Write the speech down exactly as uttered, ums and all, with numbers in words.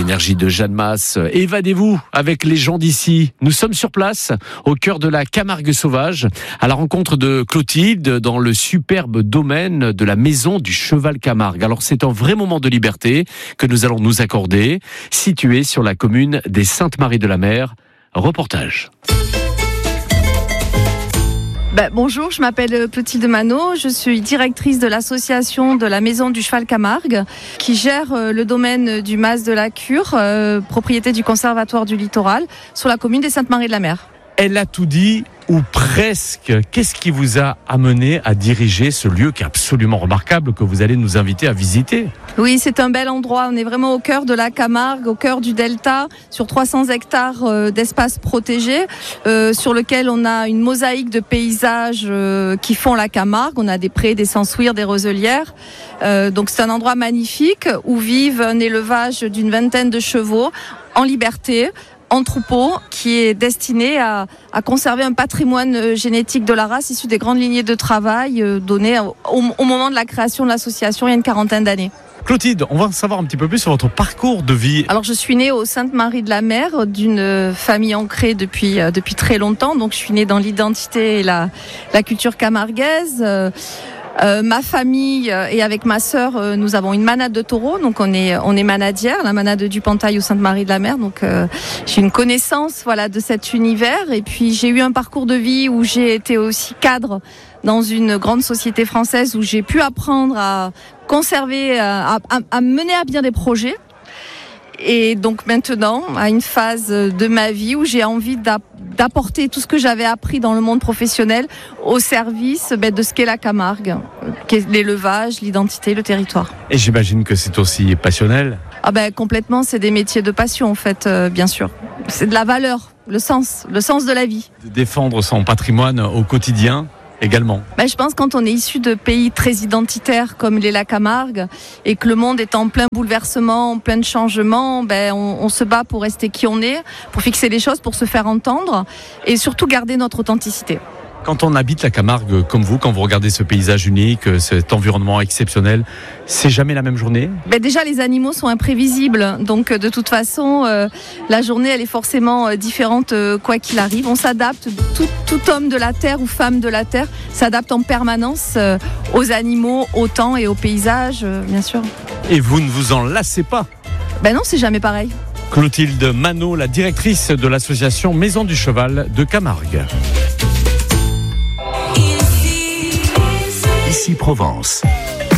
Énergie de Jeanne Masse. Évadez-vous avec les gens d'ici. Nous sommes sur place, au cœur de la Camargue sauvage, à la rencontre de Clotilde dans le superbe domaine de la maison du Cheval Camargue. Alors c'est un vrai moment de liberté que nous allons nous accorder, situé sur la commune des Saintes-Maries-de-la-Mer. Reportage. Ben, bonjour, je m'appelle Clotilde Manot, je suis directrice de l'association de la Maison du Cheval Camargue qui gère le domaine du Mas de la Cure, euh, propriété du Conservatoire du Littoral, sur la commune des Saintes-Maries-de-la-Mer. Elle a tout dit, ou presque. Qu'est-ce qui vous a amené à diriger ce lieu qui est absolument remarquable, que vous allez nous inviter à visiter ? Oui, c'est un bel endroit. On est vraiment au cœur de la Camargue, au cœur du delta, sur trois cents hectares d'espace protégé, euh, sur lequel on a une mosaïque de paysages euh, qui font la Camargue. On a des prés, des sensouirs, des roselières. Euh, donc c'est un endroit magnifique où vivent un élevage d'une vingtaine de chevaux en liberté, en troupeau, qui est destiné à, à conserver un patrimoine génétique de la race issu des grandes lignées de travail euh, données au, au moment de la création de l'association il y a une quarantaine d'années. Clotilde, on va en savoir un petit peu plus sur votre parcours de vie. Alors je suis née aux Saintes-Maries-de-la-Mer, d'une famille ancrée depuis, euh, depuis très longtemps, donc je suis née dans l'identité et la, la culture camarguaise. Euh, Euh, ma famille euh, et avec ma sœur, euh, nous avons une manade de taureaux, donc on est on est manadière, la manade du Pantail aux Saintes-Maries-de-la-Mer. Donc euh, j'ai une connaissance, voilà, de cet univers. Et puis j'ai eu un parcours de vie où j'ai été aussi cadre dans une grande société française où j'ai pu apprendre à conserver, à, à, à mener à bien des projets. Et donc maintenant, à une phase de ma vie où j'ai envie d'apporter tout ce que j'avais appris dans le monde professionnel au service de ce qu'est la Camargue, qu'est l'élevage, l'identité, le territoire. Et j'imagine que c'est aussi passionnel. Ah ben complètement, c'est des métiers de passion en fait, euh, bien sûr. C'est de la valeur, le sens, le sens de la vie. De défendre son patrimoine au quotidien. Également. Ben, je pense que quand on est issu de pays très identitaires comme l'est la Camargue et que le monde est en plein bouleversement, en plein changement, ben, on, on se bat pour rester qui on est, pour fixer les choses, pour se faire entendre et surtout garder notre authenticité. Quand on habite la Camargue comme vous, quand vous regardez ce paysage unique, cet environnement exceptionnel, c'est jamais la même journée ? Ben déjà, les animaux sont imprévisibles. Donc, de toute façon, euh, la journée, elle est forcément euh, différente euh, quoi qu'il arrive. On s'adapte. Tout, tout homme de la terre ou femme de la terre s'adapte en permanence euh, aux animaux, au temps et au paysage, euh, bien sûr. Et vous ne vous en lassez pas ? Ben non, c'est jamais pareil. Clotilde Manot, la directrice de l'association Maison du Cheval de Camargue. Ici Provence.